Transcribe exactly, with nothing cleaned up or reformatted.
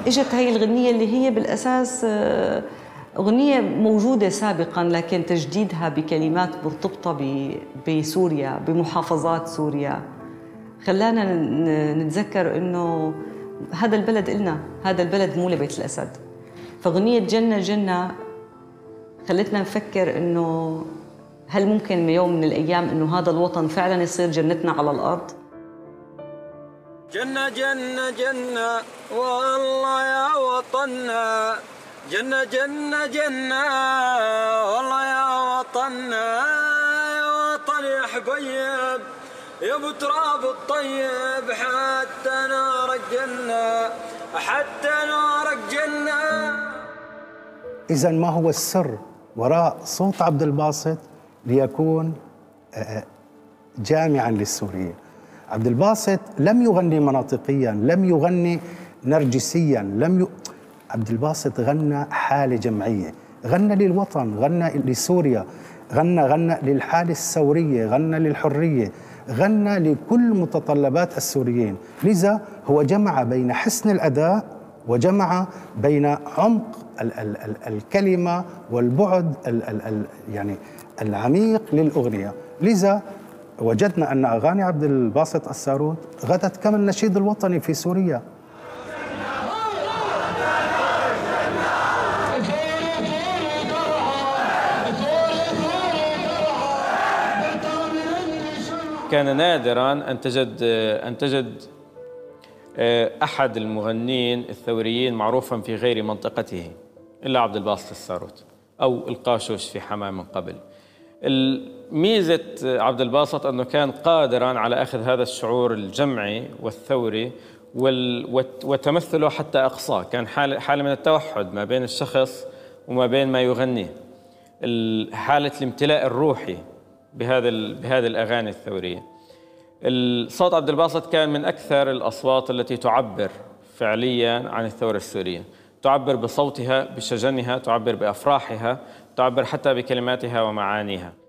اجت هي الغنية اللي هي بالأساس أغنية موجودة سابقا، لكن تجديدها بكلمات مرتبطة بسوريا، بمحافظات سوريا، خلانا نتذكر إنه هذا البلد إلنا، هذا البلد مو لبيت الأسد. فأغنية جنة جنة خلتنا نفكر إنه هل ممكن يوم من الأيام إنه هذا الوطن فعلا يصير جنتنا على الأرض؟ جنة جنة جنة والله يا وطننا، جنة جنة جنة والله يا وطننا، يا وطن يا حبيب يا ابو تراب الطيب، حتى نارك جنة حتى نارك جنة. إذا ما هو السر وراء صوت عبد الباسط ليكون جامعا للسوريين؟ عبد الباسط لم يغني مناطقيا، لم يغني نرجسيا، لم ي... عبد الباسط غنى حالة جمعية، غنى للوطن، غنى لسوريا، غنى غنى للحالة الثورية، غنى للحرية، غنى لكل متطلبات السوريين. لذا هو جمع بين حسن الأداء وجمع بين عمق ال ال ال الكلمة والبعد ال ال ال يعني العميق للأغنية. لذا وجدنا أن أغاني عبد الباسط الساروت غدت كما النشيد الوطني في سوريا. كان نادراً أن تجد أن تجد أحد المغنين الثوريين معروفاً في غير منطقته إلا عبد الباسط الساروت أو القاشوش في حماة من قبل. ميزة عبد الباسط أنه كان قادراً على أخذ هذا الشعور الجمعي والثوري وتمثله حتى أقصاه. كان حالة حالة من التوحد ما بين الشخص وما بين ما يغنيه، حالة الامتلاء الروحي بهذا بهذه الأغاني الثورية. الصوت عبد الباسط كان من أكثر الأصوات التي تعبر فعلياً عن الثورة السورية، تعبر بصوتها، بشجنها، تعبر بأفراحها، تعبر حتى بكلماتها ومعانيها.